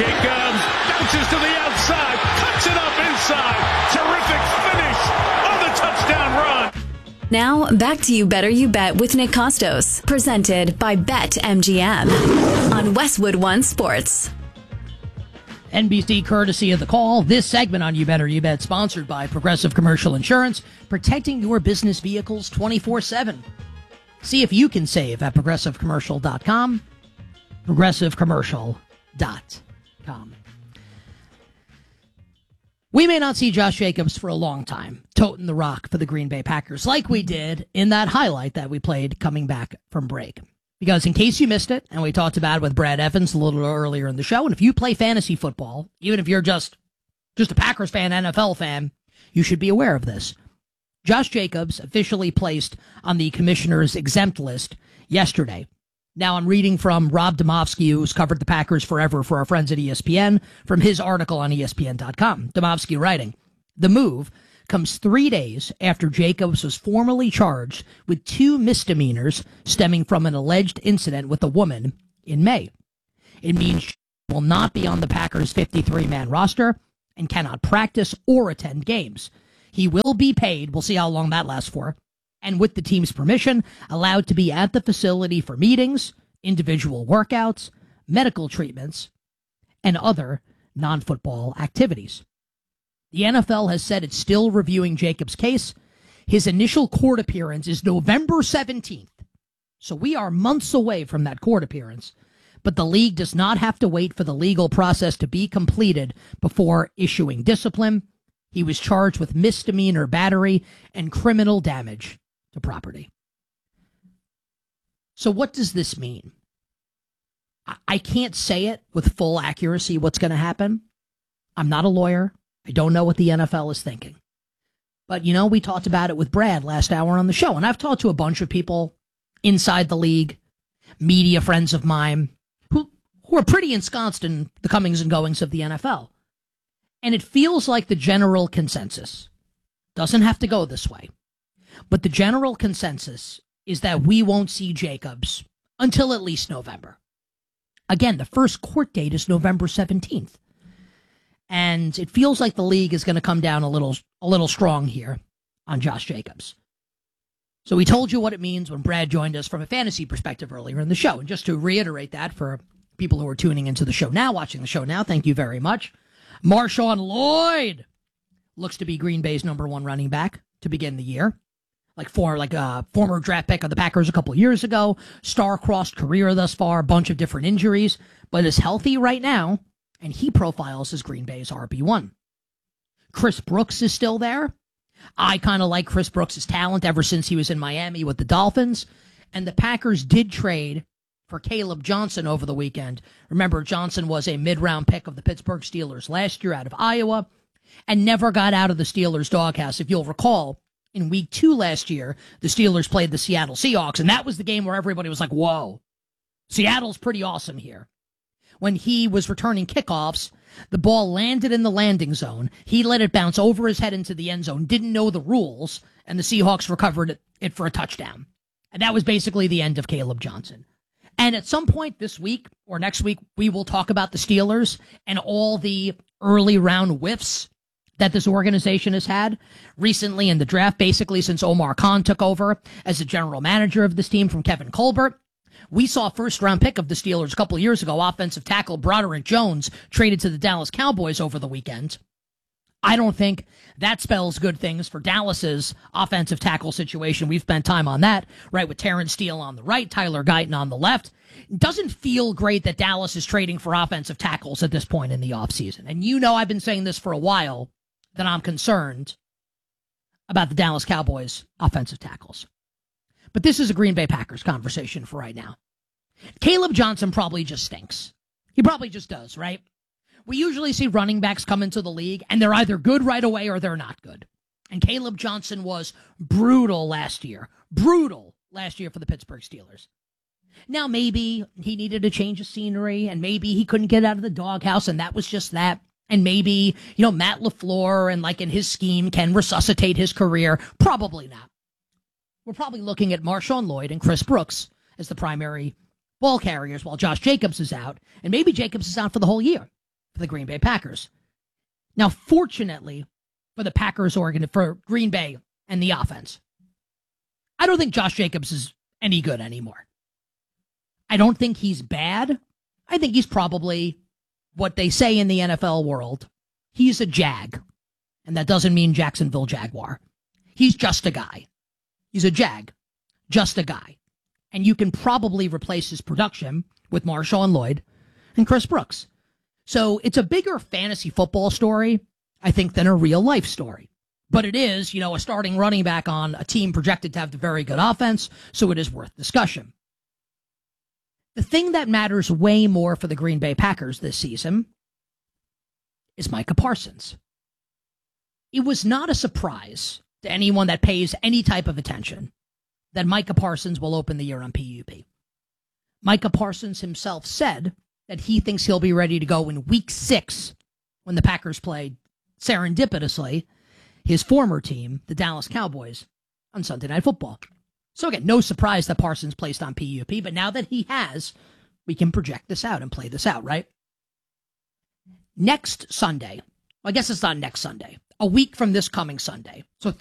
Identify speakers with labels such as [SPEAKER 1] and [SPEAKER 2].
[SPEAKER 1] Jacobs bounces to the outside, cuts it up inside. Terrific finish on the touchdown run.
[SPEAKER 2] Now, back to You Better You Bet with Nick Costos, presented by BetMGM on Westwood One Sports.
[SPEAKER 3] NBC courtesy of The Call. This segment on You Better You Bet sponsored by Progressive Commercial Insurance, protecting your business vehicles 24/7. See if you can save at progressivecommercial.com. progressivecommercial.com. We may not see Josh Jacobs for a long time, toting the rock for the Green Bay Packers, like we did in that highlight that we played coming back from break. Because in case you missed it, and we talked about it with Brad Evans a little earlier in the show, and if you play fantasy football, even if you're just a Packers fan, NFL fan, you should be aware of this. Josh Jacobs officially placed on the commissioner's exempt list yesterday. Now I'm reading from Rob Demovsky, who's covered the Packers forever for our friends at ESPN, from his article on ESPN.com. Demovsky writing, the move comes 3 days after Jacobs was formally charged with 2 misdemeanors stemming from an alleged incident with a woman in May. It means he will not be on the Packers' 53-man roster and cannot practice or attend games. He will be paid, we'll see how long that lasts for, and with the team's permission, allowed to be at the facility for meetings, individual workouts, medical treatments, and other non-football activities. The NFL has said it's still reviewing Jacobs' case. His initial court appearance is November 17th. So we are months away from that court appearance. But the league does not have to wait for the legal process to be completed before issuing discipline. He was charged with misdemeanor battery and criminal damage to property. So what does this mean? I can't say it with full accuracy what's going to happen. I'm not a lawyer. I don't know what the NFL is thinking. But, you know, we talked about it with Brad last hour on the show, and I've talked to a bunch of people inside the league, media friends of mine, who are pretty ensconced in the comings and goings of the NFL. And it feels like the general consensus doesn't have to go this way. But the general consensus is that we won't see Jacobs until at least November. Again, the first court date is November 17th. And it feels like the league is going to come down a little strong here on Josh Jacobs. So we told you what it means when Brad joined us from a fantasy perspective earlier in the show. And just to reiterate that for people who are tuning into the show now, watching the show now, thank you very much. Marshawn Lloyd looks to be Green Bay's #1 running back to begin the year. Former draft pick of the Packers a couple years ago, star-crossed career thus far, a bunch of different injuries, but is healthy right now, and he profiles as Green Bay's RB1. Chris Brooks is still there. I kind of like Chris Brooks' talent ever since he was in Miami with the Dolphins, and the Packers did trade for Caleb Johnson over the weekend. Remember, Johnson was a mid-round pick of the Pittsburgh Steelers last year out of Iowa and never got out of the Steelers' doghouse. If you'll recall, in week 2 last year, the Steelers played the Seattle Seahawks, and that was the game where everybody was like, whoa, Seattle's pretty awesome here. When he was returning kickoffs, the ball landed in the landing zone. He let it bounce over his head into the end zone, didn't know the rules, and the Seahawks recovered it for a touchdown. And that was basically the end of Caleb Johnson. And at some point this week or next week, we will talk about the Steelers and all the early round whiffs that this organization has had recently in the draft, basically since Omar Khan took over as the general manager of this team from Kevin Colbert. We saw a first-round pick of the Steelers a couple of years ago, offensive tackle Broderick Jones, traded to the Dallas Cowboys over the weekend. I don't think that spells good things for Dallas's offensive tackle situation. We've spent time on that, right, with Terrence Steele on the right, Tyler Guyton on the left. It doesn't feel great that Dallas is trading for offensive tackles at this point in the offseason. And you know I've been saying this for a while, that I'm concerned about the Dallas Cowboys offensive tackles. But this is a Green Bay Packers conversation for right now. Caleb Johnson probably just stinks. He probably just does, right? We usually see running backs come into the league, and they're either good right away or they're not good. And Caleb Johnson was brutal last year. Brutal last year for the Pittsburgh Steelers. Now, maybe he needed a change of scenery, and maybe he couldn't get out of the doghouse, and that was just that. And maybe, you know, Matt LaFleur and in his scheme can resuscitate his career. Probably not. We're probably looking at Marshawn Lloyd and Chris Brooks as the primary ball carriers while Josh Jacobs is out. And maybe Jacobs is out for the whole year. for the Green Bay Packers. Now, fortunately for the Packers for Green Bay and the offense, I don't think Josh Jacobs is any good anymore. I don't think he's bad. I think he's probably what they say in the NFL world. He's a Jag. And that doesn't mean Jacksonville Jaguar. He's just a guy. He's a Jag. Just a guy. And you can probably replace his production with Marshawn Lloyd and Chris Brooks. So it's a bigger fantasy football story, I think, than a real life story. But it is, a starting running back on a team projected to have a very good offense, so it is worth discussion. The thing that matters way more for the Green Bay Packers this season is Micah Parsons. It was not a surprise to anyone that pays any type of attention that Micah Parsons will open the year on PUP. Micah Parsons himself said that he thinks he'll be ready to go in week 6 when the Packers play, serendipitously, his former team, the Dallas Cowboys, on Sunday Night Football. So again, no surprise that Parsons placed on PUP, but now that he has, we can project this out and play this out, right? Next Sunday, I guess it's not next Sunday, a week from this coming Sunday, so